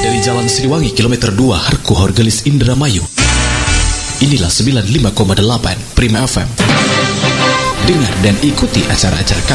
dari Jalan Siliwangi kilometer 2 Harku Horgelis Indramayu. Inilah 95,8 Prima FM. Dengar dan ikuti acara-acara kami